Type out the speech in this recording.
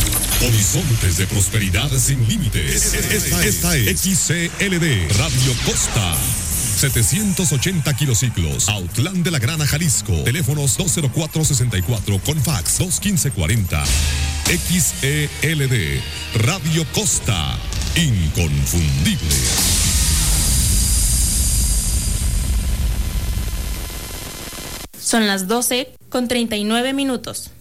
Horizontes de prosperidad sin límites. Esta es XCLD Radio Costa. 780 kilociclos, Autlán de la Grana, Jalisco. Teléfonos 204-64 con fax 215-40. XELD Radio Costa, inconfundible. Son las 12:39.